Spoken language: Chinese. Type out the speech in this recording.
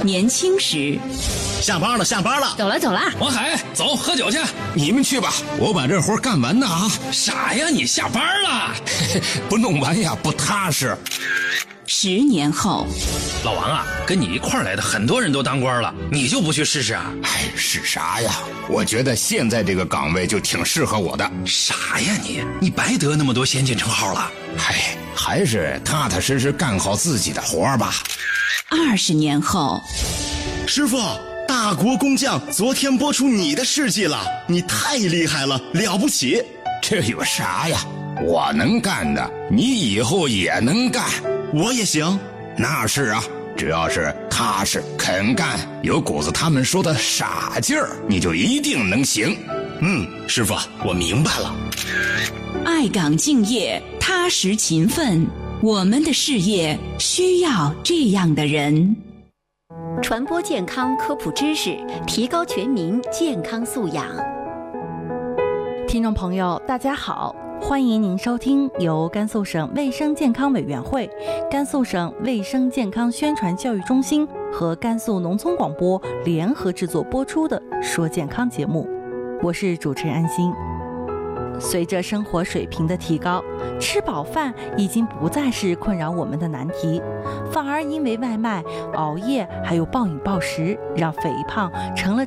年轻时。 下班了，下班了， 走了走了。 王海，走，喝酒去。 你们去吧，我把这活干完呢啊！ 傻呀，你下班了？ 不弄完呀，不踏实。 10年后， 老王啊，跟你一块儿来的很多人都当官了，你就不去试试啊？ 哎，是啥呀？我觉得现在这个岗位就挺适合我的。 傻呀你白得那么多先进称号了。 嗨，还是踏踏实实干好自己的活吧。 20年后， 师傅，大国工匠昨天播出你的事迹了，你太厉害了，了不起。 这有啥呀？我能干的，你以后也能干。 我也行。 那是啊，只要是踏实肯干，有股子他们说的傻劲儿，你就一定能行。 师傅，我明白了。 爱岗敬业，踏实勤奋，我们的事业需要这样的人。 传播健康科普知识，提高全民健康素养。 听众朋友大家好，欢迎您收听由甘肃省卫生健康委员会、甘肃省卫生健康宣传教育中心和甘肃农村广播联合制作播出的说健康节目，我是主持人安心。随着生活水平的提高，吃饱饭已经不再是困扰我们的难题，反而因为外卖、熬夜还有暴饮暴食，让肥胖成了